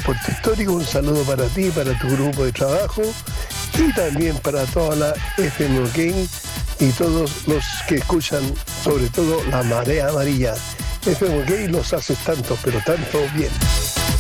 Puerto Histórico. Un saludo para ti, para tu grupo de trabajo y también para toda la FM OK y todos los que escuchan, sobre todo la Marea Amarilla. FM OK los haces tanto, pero tanto bien.